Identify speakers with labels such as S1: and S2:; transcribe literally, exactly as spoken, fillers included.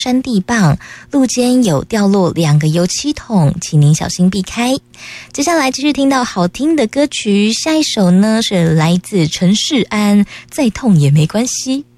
S1: 山地棒，路肩有掉落两个油漆桶，请您小心避开。接下来继续听到好听的歌曲，下一首呢是来自陈世安，再痛也没关系。